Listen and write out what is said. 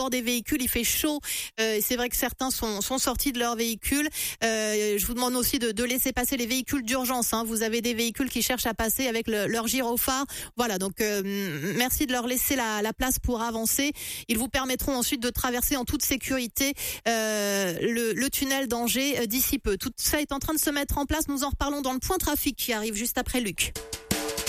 des véhicules, il fait chaud. C'est vrai que certains sont sortis de leur véhicule. Je vous demande aussi de laisser passer les véhicules d'urgence. Vous avez des véhicules qui cherchent à passer avec leur gyrophare. Voilà, donc merci de leur laisser la place pour avancer. Ils vous permettront ensuite de traverser en toute sécurité le tunnel d'Angers d'ici peu. Tout ça est en train de se mettre en place. Nous en reparlons dans le point trafic qui arrive juste après Luc.